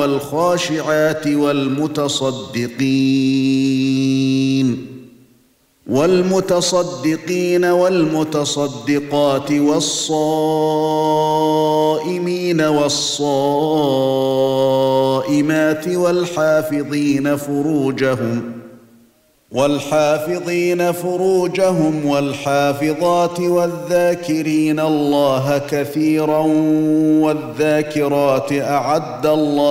والخاشعات والمتصدقين والمتصدقات والصائمين والصائمات والحافظين فروجهم والحافظات والذاكرين الله كثيرا والذاكرات أعد الله